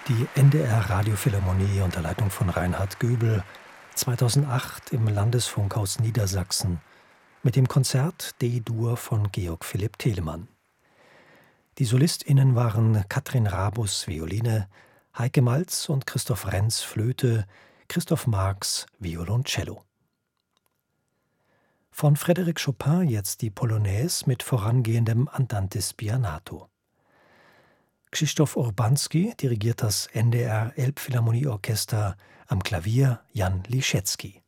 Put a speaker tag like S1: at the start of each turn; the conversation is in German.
S1: Die NDR Radiophilharmonie unter Leitung von Reinhard Göbel 2008 im Landesfunkhaus Niedersachsen mit dem Konzert D-Dur von Georg Philipp Telemann. Die SolistInnen waren Katrin Rabus Violine, Heike Malz und Christoph Renz Flöte, Christoph Marx Violoncello. Von Frédéric Chopin jetzt die Polonaise mit vorangehendem Andante spianato. Krzysztof Urbanski dirigiert das NDR Elbphilharmonieorchester, am Klavier Jan Liszewski.